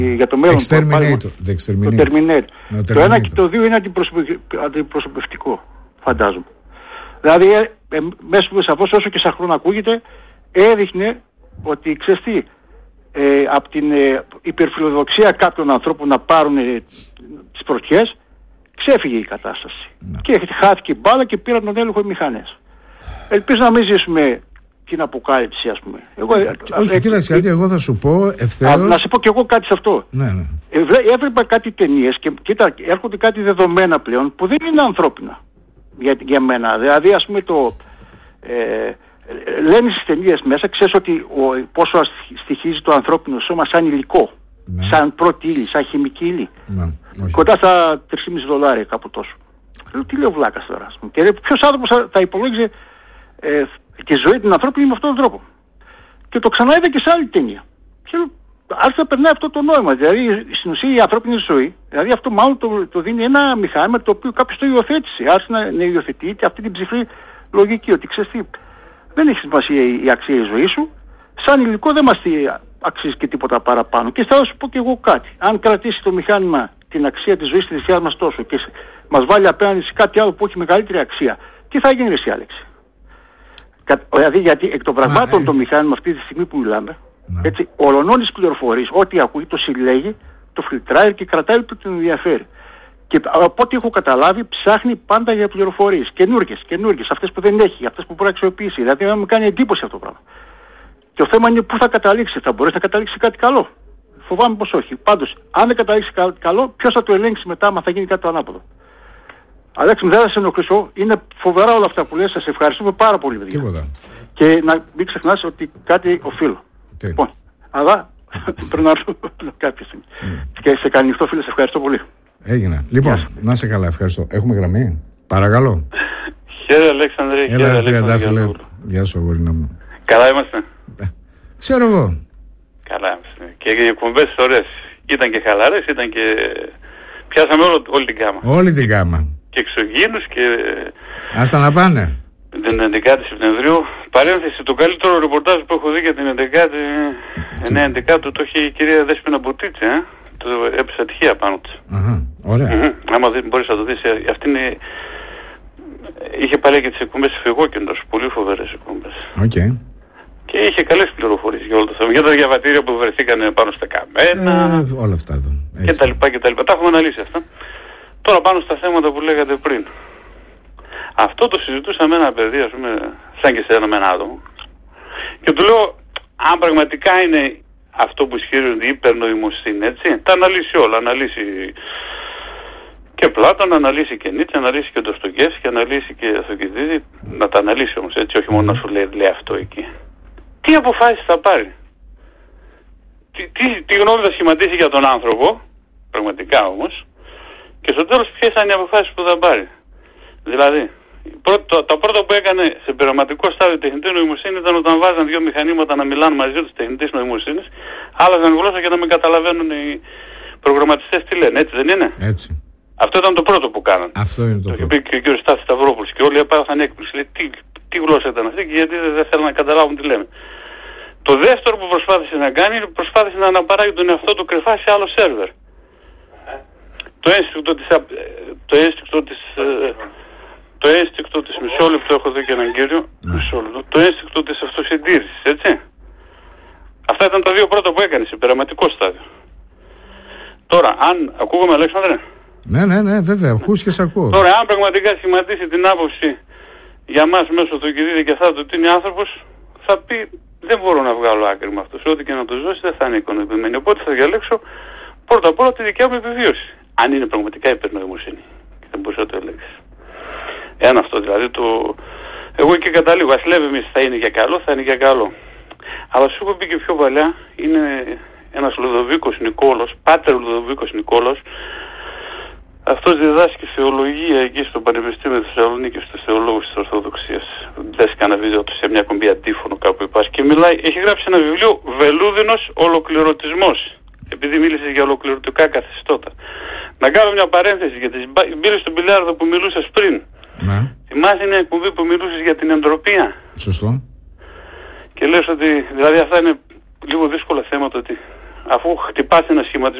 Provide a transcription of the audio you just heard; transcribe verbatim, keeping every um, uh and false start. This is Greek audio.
Για το μέλλον. Exterminator. Το Terminator. No, το ένα και το δύο είναι αντιπροσωπευτικό, φαντάζομαι. Δηλαδή, ε, ε, μέσα σαφώς όσο και σαν χρόνο ακούγεται, έδειχνε ότι, ξέρεις τι, ε, από την ε, υπερφιλοδοξία κάποιων ανθρώπων να πάρουν ε, τις πρωτιές, ξέφυγε η κατάσταση. No. Και χάθηκε η μπάλα και πήραν τον έλεγχο οι μηχανές. Ελπίζω να μην ζήσουμε την αποκάλυψη, ας πούμε. Εγώ, ε, όχι, ε, κοίταξε, γιατί εγώ θα σου πω ευθέως... Να σε πω κι εγώ κάτι σε αυτό. Ναι, ναι. Ε, έβλεπα κάτι ταινίες και κοίτα, έρχονται κάτι δεδομένα πλέον που δεν είναι ανθρώπινα για, για μένα. Δηλαδή, ας πούμε, το... Ε, λένε στις ταινίες μέσα, ξέρεις ότι ο, πόσο στοιχίζει το ανθρώπινο σώμα σαν υλικό, ναι. σαν πρώτη ύλη, σαν χημική ύλη. Ναι, κοντά στα τρία κόμμα πέντε δολάρια κάπου τόσο. Λέω, τι λέω βλάκας τώρα, ας πούμε. Και ποιος άνθρωπος θα, θα υπολόγιζε ε, τη ζωή την ανθρώπινη με αυτόν τον τρόπο. Και το ξαναείδα και σε άλλη ταινία. Και άρχισε να περνάει αυτό το νόημα. Δηλαδή στην ουσία η ανθρώπινη ζωή, δηλαδή αυτό μάλλον το, το δίνει ένα μηχάνημα το οποίο κάποιος το υιοθέτησε. Άρχισε να, να υιοθετεί και αυτή την ψυχρή λογική, ότι ξέρεις τι, δεν έχει σημασία η, η αξία της ζωής σου, σαν υλικό δεν μας αξίζει και τίποτα παραπάνω. Και θα σου πω και εγώ κάτι. Αν κρατήσει το μηχάνημα την αξία της ζωής της δικιάς μας τόσο και μας βάλει απέναντι σε κάτι άλλο που έχει μεγαλύτερη αξία, τι θα γίνει εσύ, Άλεξη? Δηλαδή, γιατί εκ των πραγμάτων το μηχάνημα αυτή τη στιγμή που μιλάμε, να. έτσι, ολονών τις πληροφορίες, ό,τι ακούει, το συλλέγει, το φιλτράει και κρατάει ό,τι τον ενδιαφέρει. Και από ό,τι έχω καταλάβει, ψάχνει πάντα για πληροφορίες. Καινούργιες, καινούργιες, αυτές που δεν έχει, αυτές που μπορεί να αξιοποιήσει. Δηλαδή, να μου κάνει εντύπωση αυτό το πράγμα. Και το θέμα είναι πού θα καταλήξει. Θα μπορέσει να καταλήξει κάτι καλό? Φοβάμαι πως όχι. Πάντως, αν δεν καταλήξει κάτι καλό, ποιος θα το ελέγξει μετά, άμα θα γίνει κάτι το ανάποδο? Αλέξη, δεν θα σε ενοχλήσω. Είναι φοβερά όλα αυτά που λες. Σας ευχαριστούμε πάρα πολύ, παιδιά. Τίποτα. Και να μην ξεχνάς ότι κάτι οφείλω. Τι? Λοιπόν, αλλά πρέπει να έρθω κάποια στιγμή. Mm. Και σε καληνυχτό, φίλε, σε ευχαριστώ πολύ. Έγινε. Λοιπόν, να σε καλά, ευχαριστώ. Έχουμε γραμμή? Παρακαλώ. Χαίρετε, Αλέξανδρε. Έλα, Τριαντάφυλλε. Γεια σου, αγόρινα μου. Καλά είμαστε? Ε, ξέρω εγώ. Καλά είμαστε. Και οι εκπομπές ωραίες. Ήταν και χαλαρές, ήταν και... Πιάσαμε όλο, όλη την γάμα. Όλη την γάμα. Και εξωγήινους και... Άστα να πάνε. Την έντεκα Σεπτεμβρίου. Παρένθεση, το καλύτερο ρεπορτάζ που έχω δει για την έντεκα, εννέα έντεκα το είχε η κυρία Δέσποινα Μπουτίτση, ε? Το έπεσε ατυχία πάνω της. Αχα, ωραία. Mm-hmm. Άμα δεν μπορείς να το δεις, αυτή είναι... Είχε πάλι και τις εκπομπές φυγόκεντρος, πολύ φοβερές εκπομπές. Οκ. Okay. Και είχε καλές πληροφορίες για όλο το θέμα. Για τα διαβατήρια που βρεθήκαν πάνω στα καμένα. Ε, όλα αυτά εδώ. Και τα λοιπά και τα λοιπά. Τα έχουμε αναλύσει αυτά. Τώρα πάνω στα θέματα που λέγατε πριν. Αυτό το συζητούσα με ένα παιδί, ας πούμε, σαν και σε ένα με ένα άτομο. Και του λέω, αν πραγματικά είναι αυτό που ισχυρίζονται η υπερνοημοσύνη, έτσι, τα αναλύσει όλα. Αναλύσει και Πλάτων, αναλύσει και Νίτσε, αναλύσει και Ντοστογιέφσκι, αναλύσει και Θοκιδίδη. Να τα αναλύσει όμως, έτσι, όχι μόνο να σου λέει, λέει αυτό εκεί. Τι αποφάσεις θα πάρει? Τι, τι, τι γνώμη θα σχηματίσει για τον άνθρωπο, πραγματικά όμως, και στο τέλος ποιες θα είναι οι αποφάσεις που θα πάρει. Δηλαδή, πρώτο, τα πρώτα που έκανε σε πειραματικό στάδιο τεχνητή νοημοσύνη ήταν όταν βάζαν δύο μηχανήματα να μιλάνε μαζί τους τεχνητής νοημοσύνης, άλλαζαν γλώσσα για να μην καταλαβαίνουν οι προγραμματιστές τι λένε, έτσι δεν είναι? Έτσι. Αυτό ήταν το πρώτο που κάνανε. Αυτό είναι το, το πρώτο. Και ο κ. Στάθης Σταυρόπουλος και όλοι έπαθαν έκπληξη. Λέει, τι, τι γλώσσα ήταν αυτή και γιατί δεν θέλουν να καταλάβουν τι λέμε. Το δεύτερο που προσπάθησε να κάνει, προσπάθησε να αναπαράγει τον εαυτό του κρυφά σε άλλο σερβερ. Το ένστικτο της, το ένστικτο της, το ένστικτο της, μισό λεπτό έχω δει και έναν κύριο, μισό λεπτό, το ένστικτο της αυτοσυντήρησης, έτσι. Αυτά ήταν τα δύο πρώτα που έκανε σε πειραματικό στάδιο. Τώρα, αν ακούγομαι, Αλέξανδρε? Ναι, ναι, ναι, βέβαια, ακούς και σ' ακούω. Τώρα, αν πραγματικά σχηματίσει την άποψη για μας μέσω του Κιδίδη και αυτά του ότι είναι άνθρωπος, θα πει δεν μπορώ να βγάλω άκρη με αυτός. Ό,τι και να το ζώσει δεν θα είναι ικανοποιημένη. Οπότε θα διαλέξω πρώτα απ' όλα τη δικιά μου επιβίωση. Αν είναι πραγματικά υπερνοημοσύνη. Και δεν μπορείς να το ελέγξεις. Ένα αυτό δηλαδή το... Εγώ εκεί καταλήγω. Ας λέμε εμείς θα είναι για καλό, θα είναι για καλό. Αλλά σου έχω πει και πιο παλιά, είναι ένας Λουδοβίκος Νικόλος, πάτερ Λουδοβίκος Νικόλος. Αυτός διδάσκει θεολογία εκεί στο Πανεπιστήμιο της Θεσσαλονίκης, στους θεολόγους της Ορθοδοξίας. Δες κανένα βίντεο του σε μια κομπή αντίφωνο κάπου υπάρχει. Και μιλάει, έχει γράψει ένα βιβλίο «Βελούδινος ολοκληρωτισμός». Επειδή μίλησε για ολοκληρωτικά καθεστώτα. Να κάνω μια παρένθεση για τις μπύλες στον μπιλιάρδο που μιλούσες πριν. Ναι. Θυμάσαι μια εκπομπή που μιλούσες για την εντροπία? Σωστό. Και λες ότι, δηλαδή αυτά είναι λίγο δύσκολα θέματα, ότι αφού χτυπάς ένα σχηματισμό